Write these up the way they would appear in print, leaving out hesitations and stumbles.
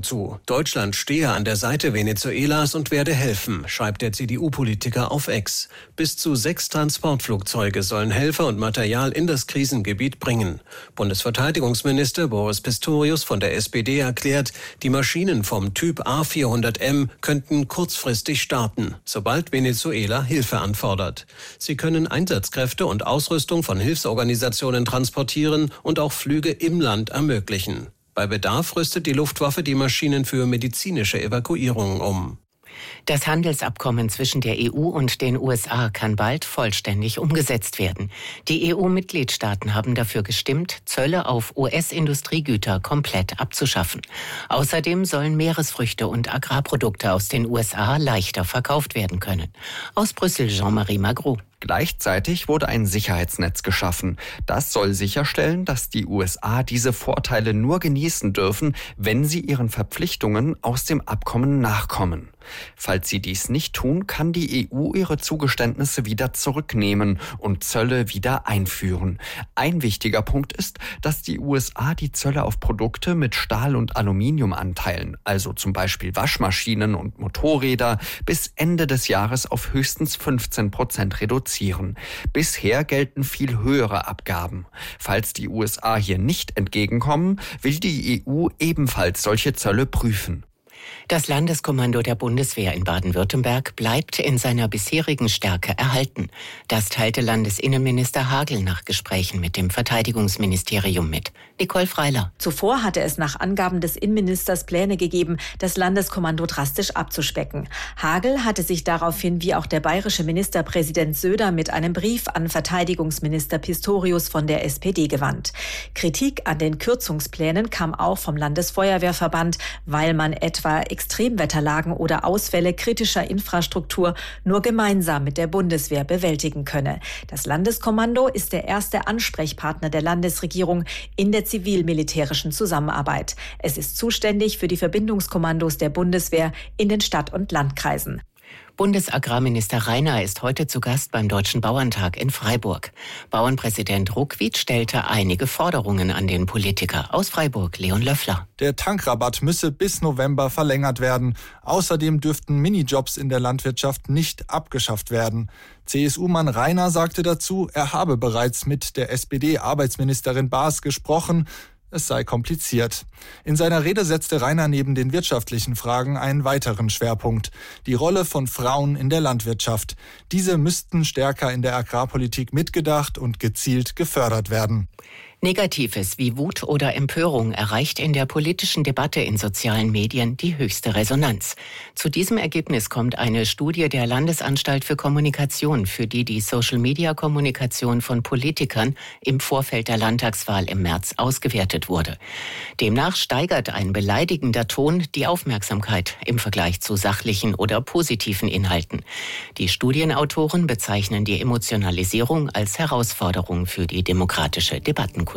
zu. Deutschland stehe an der Seite Venezuelas und werde helfen, schreibt der CDU-Politiker auf X. Bis zu 6 Transportflugzeuge sollen Helfer und Material in das Krisengebiet bringen. Bundesverteidigungsminister Boris Pistorius von der SPD erklärt, die Maschinen vom Typ A400M könnten kurzfristig starten, sobald Venezuela Hilfe anfordert. Sie können Einsatzkräfte und Ausrüstung von Hilfsorganisationen transportieren und auch Flüge im Land ermöglichen. Bei Bedarf rüstet die Luftwaffe die Maschinen für medizinische Evakuierungen um. Das Handelsabkommen zwischen der EU und den USA kann bald vollständig umgesetzt werden. Die EU-Mitgliedstaaten haben dafür gestimmt, Zölle auf US-Industriegüter komplett abzuschaffen. Außerdem sollen Meeresfrüchte und Agrarprodukte aus den USA leichter verkauft werden können. Aus Brüssel Jean-Marie Magro. Gleichzeitig wurde ein Sicherheitsnetz geschaffen. Das soll sicherstellen, dass die USA diese Vorteile nur genießen dürfen, wenn sie ihren Verpflichtungen aus dem Abkommen nachkommen. Falls sie dies nicht tun, kann die EU ihre Zugeständnisse wieder zurücknehmen und Zölle wieder einführen. Ein wichtiger Punkt ist, dass die USA die Zölle auf Produkte mit Stahl- und Aluminiumanteilen, also zum Beispiel Waschmaschinen und Motorräder, bis Ende des Jahres auf höchstens 15% reduzieren. Bisher gelten viel höhere Abgaben. Falls die USA hier nicht entgegenkommen, will die EU ebenfalls solche Zölle prüfen. Das Landeskommando der Bundeswehr in Baden-Württemberg bleibt in seiner bisherigen Stärke erhalten. Das teilte Landesinnenminister Hagel nach Gesprächen mit dem Verteidigungsministerium mit. Nicole Freiler. Zuvor hatte es nach Angaben des Innenministers Pläne gegeben, das Landeskommando drastisch abzuspecken. Hagel hatte sich daraufhin, wie auch der bayerische Ministerpräsident Söder, mit einem Brief an Verteidigungsminister Pistorius von der SPD gewandt. Kritik an den Kürzungsplänen kam auch vom Landesfeuerwehrverband, weil man etwa Extremwetterlagen oder Ausfälle kritischer Infrastruktur nur gemeinsam mit der Bundeswehr bewältigen könne. Das Landeskommando ist der erste Ansprechpartner der Landesregierung in der zivil-militärischen Zusammenarbeit. Es ist zuständig für die Verbindungskommandos der Bundeswehr in den Stadt- und Landkreisen. Bundesagrarminister Rainer ist heute zu Gast beim Deutschen Bauerntag in Freiburg. Bauernpräsident Ruckwied stellte einige Forderungen an den Politiker. Aus Freiburg Leon Löffler. Der Tankrabatt müsse bis November verlängert werden. Außerdem dürften Minijobs in der Landwirtschaft nicht abgeschafft werden. CSU-Mann Rainer sagte dazu, er habe bereits mit der SPD-Arbeitsministerin Baas gesprochen. Es sei kompliziert. In seiner Rede setzte Rainer neben den wirtschaftlichen Fragen einen weiteren Schwerpunkt: die Rolle von Frauen in der Landwirtschaft. Diese müssten stärker in der Agrarpolitik mitgedacht und gezielt gefördert werden. Negatives wie Wut oder Empörung erreicht in der politischen Debatte in sozialen Medien die höchste Resonanz. Zu diesem Ergebnis kommt eine Studie der Landesanstalt für Kommunikation, für die Social-Media-Kommunikation von Politikern im Vorfeld der Landtagswahl im März ausgewertet wurde. Demnach steigert ein beleidigender Ton die Aufmerksamkeit im Vergleich zu sachlichen oder positiven Inhalten. Die Studienautoren bezeichnen die Emotionalisierung als Herausforderung für die demokratische Debattenkultur.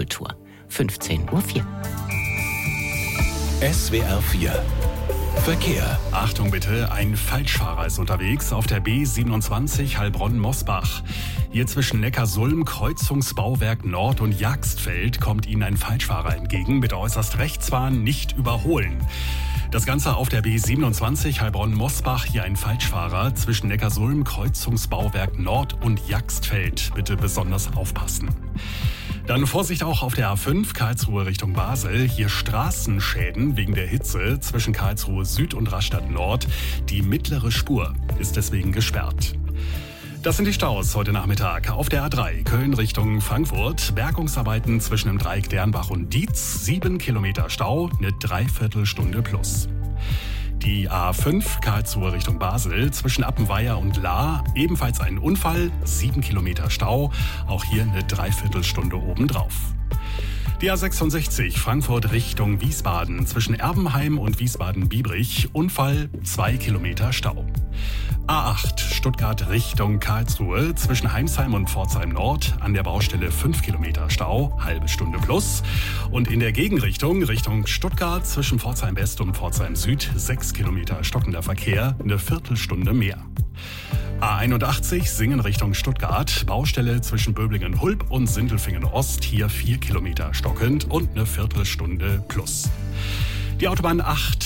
15:04 Uhr. SWR 4 Verkehr. Achtung bitte, ein Falschfahrer ist unterwegs auf der B27 Heilbronn-Mosbach. Hier zwischen Neckarsulm, Kreuzungsbauwerk Nord und Jagstfeld kommt Ihnen ein Falschfahrer entgegen. Bitte äußerst rechts fahren, nicht überholen. Das Ganze auf der B27 Heilbronn-Mosbach, hier ein Falschfahrer zwischen Neckarsulm, Kreuzungsbauwerk Nord und Jagstfeld. Bitte besonders aufpassen. Dann Vorsicht auch auf der A5 Karlsruhe Richtung Basel. Hier Straßenschäden wegen der Hitze zwischen Karlsruhe Süd und Rastatt Nord. Die mittlere Spur ist deswegen gesperrt. Das sind die Staus heute Nachmittag. Auf der A3 Köln Richtung Frankfurt. Bergungsarbeiten zwischen dem Dreieck Dernbach und Dietz. 7 Kilometer Stau, eine Dreiviertelstunde plus. Die A5 Karlsruhe Richtung Basel zwischen Appenweier und Lahr. Ebenfalls ein Unfall, 7 Kilometer Stau. Auch hier eine Dreiviertelstunde obendrauf. Die A66 Frankfurt Richtung Wiesbaden zwischen Erbenheim und Wiesbaden-Biebrich. Unfall, 2 Kilometer Stau. A8 Stuttgart Richtung Karlsruhe zwischen Heimsheim und Pforzheim Nord. An der Baustelle 5 Kilometer Stau, halbe Stunde plus. Und in der Gegenrichtung Richtung Stuttgart zwischen Pforzheim West und Pforzheim Süd 6 Kilometer stockender Verkehr, eine Viertelstunde mehr. A81 Singen Richtung Stuttgart, Baustelle zwischen Böblingen-Hulb und Sindelfingen-Ost, hier 4 Kilometer stockend und eine Viertelstunde plus. Die Autobahn 8